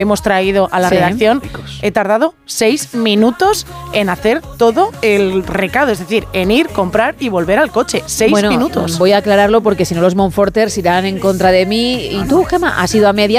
hemos traído a la redacción, he tardado 6 minutos en hacer todo el recado, es decir, en ir, comprar y volver al coche. 6 minutos. Voy a aclararlo porque si no los Montforters irán en contra de mí. Y tú, Gemma, has ido a media.